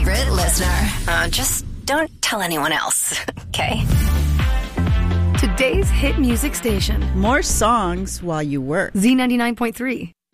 favorite listener. Just don't tell anyone else, okay? Today's hit music station. More songs while you work. Z99.3.